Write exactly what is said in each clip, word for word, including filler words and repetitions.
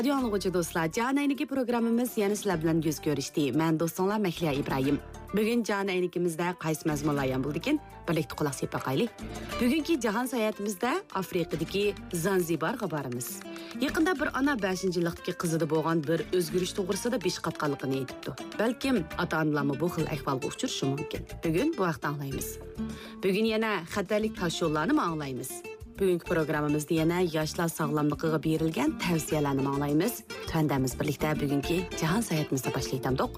Radyo anlıqıcı dostlar, Can Ayniki programımız yana sizlar bilan yüz görüşdi. Men dostlar Mahliya İbrahim. Bugün Can Aynikimizde qaysi mazmunlar yan bo'ldikin? Birlikte quloq sepib baqaylik. Bugungi jahon sayohatimizda Afrikadagi Zanzibarga boramiz. Yaqinda bir ana beshinchi yillikdagi qizida bo'lgan bir o'zgarish to'g'risida besh qatqanligini aytibdi. Balkim ota-onalarmi bu xil ahvolga uchrashi mumkin. Bugun bu vaqtda anglaymiz. Bugun yana xatarlik tosh yo'llarni anglaymiz. Bugungi programmamizda yana yoshlar sog'lomligiga berilgan tavsiyalarni anglaymiz. Tandamiz birlikda bugungi jahon sayohatimizda boshlaytamdiq.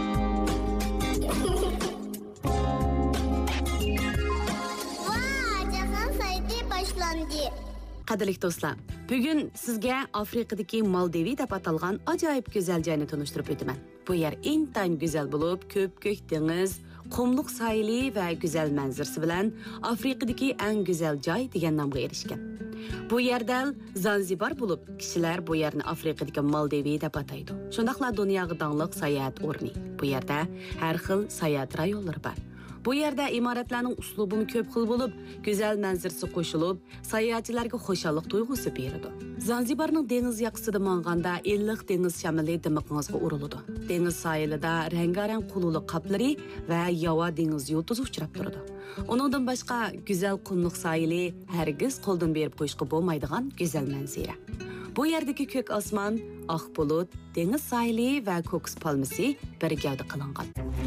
Qadrli dostlar, bugün sizga Afrikadagi Maldivi deb atalgan ajoyib go'zal joyni tanishtirib o'taman. Bu yer intan go'zal bo'lib, ko'p-ko'k dengiz, qumliq soyli va go'zal manzarasi bilan Afrikadagi eng go'zal joy degan nomga erishgan. Bu yerda Zanzibar bo'lib, kishilar bu yerni Afrikadagi Maldivi deb ataydi. Shundaqla dunyoga dangliq sayohat o'rni. Bu yerda har xil sayohat rayonlari bor. Bu yerda imoratlarning uslubini ko'p xil bo'lib, go'zal manzarasi qo'shilib, sayohatchilarga xo'shallik tuyg'usi beradi. Zanzibarning dengiz yoqasida manganda illiq dengiz shamili dimog'ingizga uriladi. Dengiz soyilida rangarang qululi qaplari va yova dengiz yulduzi uchrab turadi. Uningdan boshqa go'zal qumliq soyili hargiz qo'ldan berib qo'yishga bo'lmaydigan go'zal manzara. Bu yerdagi ko'k osmon, oq bulut, dengiz soyili va ko'ks palmasi bir gavda qilingan.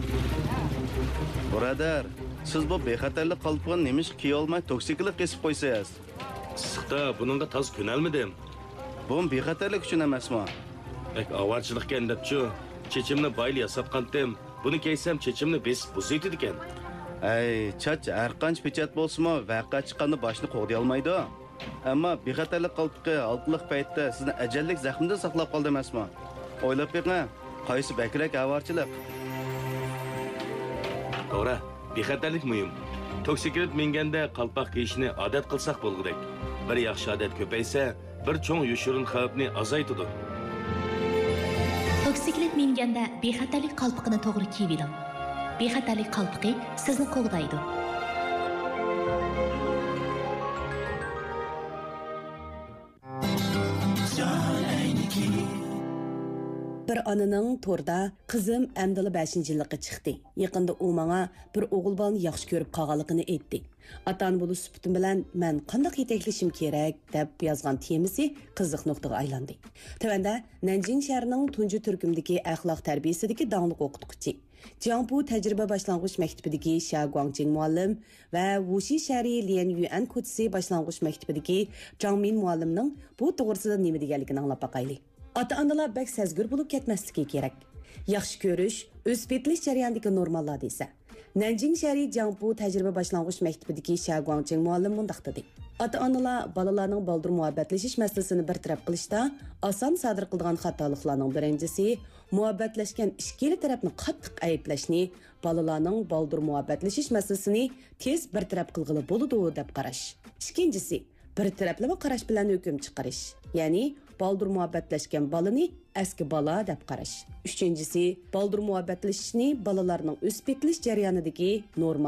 Birodar, siz bu bexatarlik qalpig'ini nemish kiy olmay toksiklik kesib qo'ysangiz? Issiqda buningga toz ko'nalmadim. Bu bexatarlik uchun emasmi? Ek avarchilikka debchi, chechimni bayli yasatqandim. Buni kiysam chechimni besib buzaydi ekan. Ay, chach har qancha pechat bo'lsa-mu, vaqa chiqqanda boshni qo'g'day olmaydi. Ammo bexatarlik qalpig'i olqiliq paytda sizni ajallik zaxmdan saqlab qoldi emasmi? O'ylab beqing, qaysi bakrak avarchilik? To'g'ri, bexatarlik muhim. Toksiklik menganda qalpoq kiyishni odat qilsak bo'lgudek. Bir yaxshi odat ko'paysa, bir cho'ng yoshirin xavfni azaytadi. Toksiklik menganda bexatarlik qalpoqini to'g'ri kiyib oling. Bexatarlik qalpoqi sizni qo'g'daydi. Bir ananing to'rda qizim amdili beshinchi yilga chiqdi. Yaqinda u menga bir o'g'il bolani yaxshi ko'rib qolganligini aytdi. Atan bo'lish suputim bilan men qanday yetaklashim kerak deb yozgan temasi qiziq nuqtaga aylandi. Tövanda Nanjing shahrining tunji turkumdagi axloq tarbiyasidagi danglik o'qituvchi, Jiangbu tajriba boshlang'ich maktabidagi Sha Guangjing muallim va Wuxi shahri Lian Yuan ko'chasi boshlang'ich maktabidagi Zhang Min muallimning bu to'g'risida nima deganligini anglab boqaylik. Ota-onalar bak sezgir bo'lib ketmasligi kerak. Yaxshi ko'rish, o'sbetlish jarayonidagi normalar desa. Nanjing shahri Jiangbu tajriba boshlang'ich maktabidagi Sha Guangjing muallim mundaq dedi. Ota-onalar bolalarning baldur muhabbatlashish masalasini bartaraf qilishda oson sodir qilgan xatoliklarning birinchisi muhabbatlashgan ikkili tarafni qattiq ayblashni, bolalarning baldur muhabbatlashish masalasini tez bartaraf qilg'ili bo'ladi deb qarash. Ikkinchisi bir taraflama qarash bilan hukm chiqarish, ya'ni baldur muhabbatlashgan balani eski bala deb qarash. Üçüncüsü, baldur muhabbatlashishni balalarning o'sib ketish jarayonidagi normal